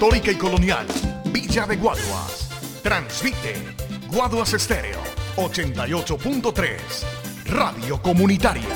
histórica y colonial, Villa de Guaduas. Transmite Guaduas Estéreo 88.3, Radio Comunitaria.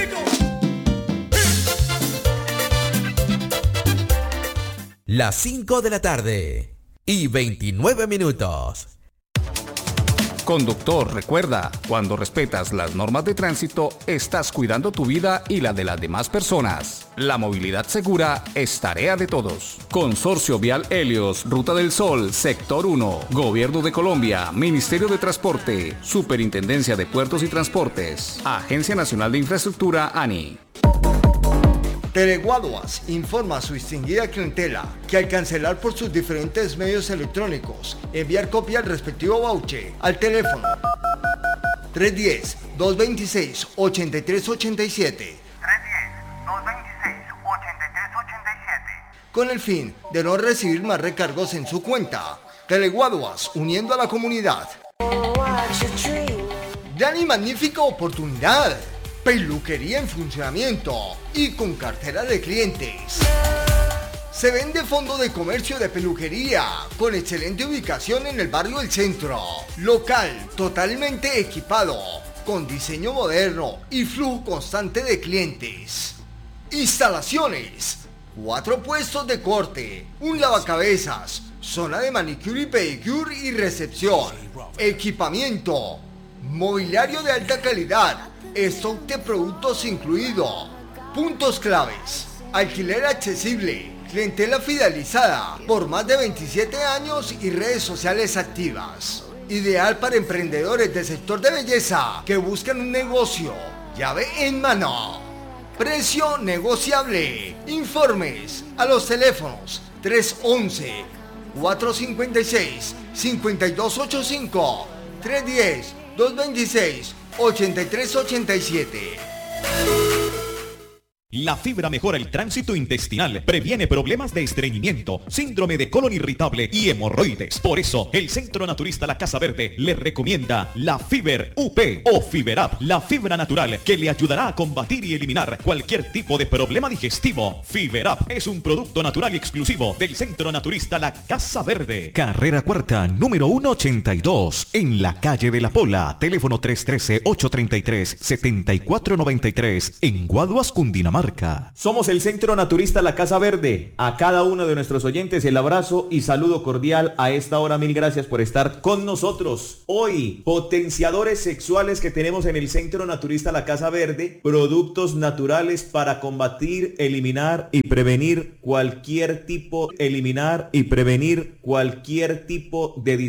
Las 5 de la tarde y 29 minutos. Conductor, recuerda, cuando respetas las normas de tránsito, estás cuidando tu vida y la de las demás personas. La movilidad segura es tarea de todos. Consorcio Vial Helios, Ruta del Sol, Sector 1, Gobierno de Colombia, Ministerio de Transporte, Superintendencia de Puertos y Transportes, Agencia Nacional de Infraestructura, ANI. Teleguaduas informa a su distinguida clientela que al cancelar por sus diferentes medios electrónicos, enviar copia del respectivo voucher al teléfono 310-226-8387 con el fin de no recibir más recargos en su cuenta. Teleguaduas, uniendo a la comunidad. Gran y magnífica oportunidad. Peluquería en funcionamiento y con cartera de clientes. Se vende fondo de comercio de peluquería con excelente ubicación en el barrio del Centro. Local totalmente equipado con diseño moderno y flujo constante de clientes. Instalaciones: 4 puestos de corte, un lavacabezas, zona de manicure y pedicure y recepción. Equipamiento: mobiliario de alta calidad, stock de productos incluido. Puntos claves: alquiler accesible, clientela fidelizada por más de 27 años y redes sociales activas. Ideal para emprendedores del sector de belleza que buscan un negocio llave en mano. Precio negociable. Informes a los teléfonos 311-456-5285, 310-226-8387. La fibra mejora el tránsito intestinal, previene problemas de estreñimiento, síndrome de colon irritable y hemorroides. Por eso, el Centro Naturista La Casa Verde le recomienda la Fiber UP o Fiberap, la fibra natural que le ayudará a combatir y eliminar cualquier tipo de problema digestivo. Fiberap es un producto natural y exclusivo del Centro Naturista La Casa Verde. Carrera Cuarta, número 182, en la calle de La Pola. Teléfono 313-833-7493, en Guaduas, Cundinamarca. Somos el Centro Naturista La Casa Verde. A cada uno de nuestros oyentes el abrazo y saludo cordial a esta hora. Mil gracias por estar con nosotros. Hoy, potenciadores sexuales que tenemos en el Centro Naturista La Casa Verde. Productos naturales para combatir, eliminar y prevenir cualquier tipo de